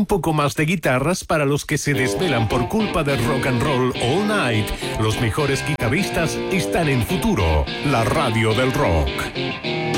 un poco más de guitarras para los que se desvelan por culpa del rock and roll all night. Los mejores guitarristas están en Futuro, la radio del rock.